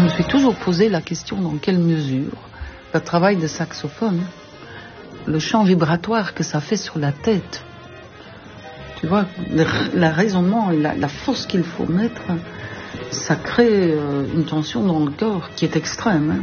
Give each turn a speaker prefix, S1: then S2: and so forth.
S1: me suis toujours posé la question dans quelle mesure le travail de saxophone, le champ vibratoire que ça fait sur la tête, tu vois, le raisonnement, la force qu'il faut mettre, ça crée une tension dans le corps qui est extrême. Hein.